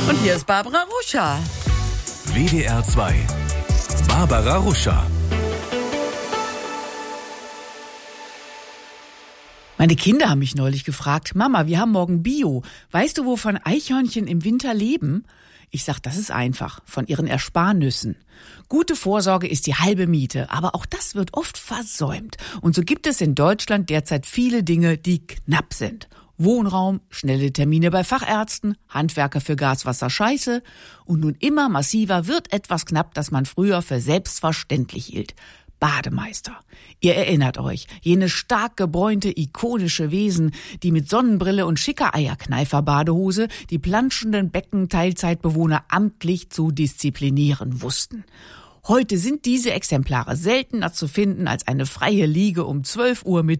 Und hier ist Barbara Ruscha. WDR 2. Barbara Ruscha. Meine Kinder haben mich neulich gefragt, Mama, wir haben morgen Bio. Weißt du, wovon Eichhörnchen im Winter leben? Ich sag, das ist einfach, von ihren Ersparnüssen. Gute Vorsorge ist die halbe Miete, aber auch das wird oft versäumt. Und so gibt es in Deutschland derzeit viele Dinge, die knapp sind. Wohnraum, schnelle Termine bei Fachärzten, Handwerker für Gas, Wasser, Scheiße. Und nun immer massiver wird etwas knapp, das man früher für selbstverständlich hielt. Bademeister. Ihr erinnert euch, jene stark gebräunte, ikonische Wesen, die mit Sonnenbrille und schicker Eierkneifer-Badehose die planschenden Becken-Teilzeitbewohner amtlich zu disziplinieren wussten. Heute sind diese Exemplare seltener zu finden als eine freie Liege um 12 Uhr mit